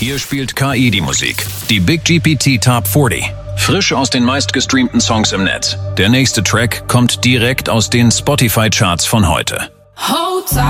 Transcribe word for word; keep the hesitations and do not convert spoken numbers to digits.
Hier spielt K I die Musik. Die Big G P T Top vierzig. Frisch aus den meistgestreamten Songs im Netz. Der nächste Track kommt direkt aus den Spotify-Charts von heute. Hold tight.